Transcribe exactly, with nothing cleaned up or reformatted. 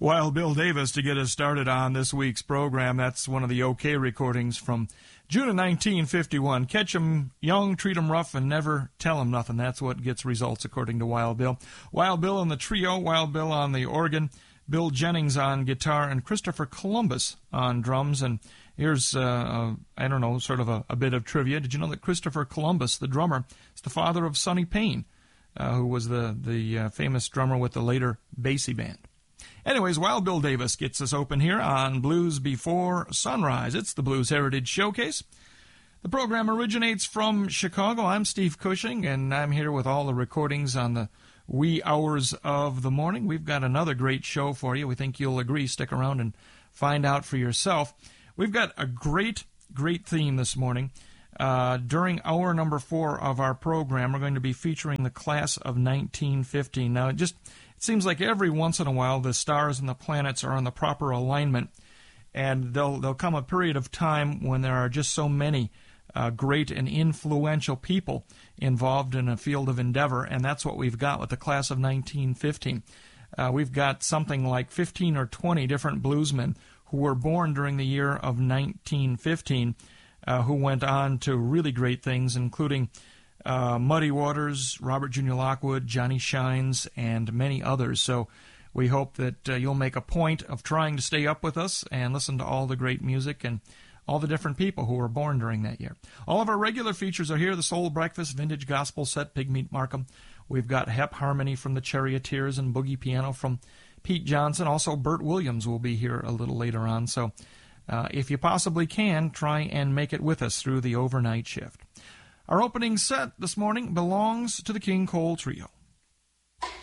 Wild Bill Davis to get us started on this week's program. That's one of the OK recordings from June of nineteen fifty-one. Catch 'em young, treat 'em rough, and never tell 'em nothing. That's what gets results, according to Wild Bill. Wild Bill on the trio, Wild Bill on the organ, Bill Jennings on guitar, and Christopher Columbus on drums. And here's, uh, uh, I don't know, sort of a, a bit of trivia. Did you know that Christopher Columbus, the drummer, is the father of Sonny Payne, uh, who was the, the uh, famous drummer with the later Basie Band? Anyways, Wild Bill Davis gets us open here on Blues Before Sunrise. It's the Blues Heritage Showcase. The program originates from Chicago. I'm Steve Cushing, and I'm here with all the recordings on the wee hours of the morning. We've got another great show for you. We think you'll agree. Stick around and find out for yourself. We've got a great, great theme this morning. Uh, during hour number four of our program, we're going to be featuring the class of nineteen fifteen. Now, it just it seems like every once in a while the stars and the planets are in the proper alignment, and there'll, there'll come a period of time when there are just so many uh, great and influential people involved in a field of endeavor, and that's what we've got with the class of nineteen fifteen. Uh, we've got something like fifteen or twenty different bluesmen who were born during the year of nineteen fifteen, Uh, who went on to really great things, including uh, Muddy Waters, Robert Junior Lockwood, Johnny Shines, and many others. So we hope that uh, you'll make a point of trying to stay up with us and listen to all the great music and all the different people who were born during that year. All of our regular features are here: the Soul Breakfast, Vintage Gospel Set, Pigmeat Markham. We've got Hep Harmony from the Charioteers and Boogie Piano from Pete Johnson. Also, Bert Williams will be here a little later on. So Uh, if you possibly can, try and make it with us through the overnight shift. Our opening set this morning belongs to the King Cole Trio.